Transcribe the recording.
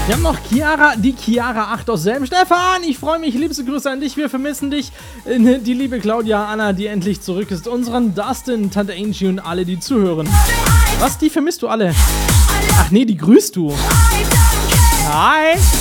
Wir haben noch die Chiara 8 aus Selm. Stefan, ich freue mich. Liebste Grüße an dich. Wir vermissen dich. Die liebe Claudia, Anna, die endlich zurück ist. Unseren Dustin, Tante Angie und alle, die zuhören. Was, die vermisst du alle? Ach nee, die grüßt du. Hi.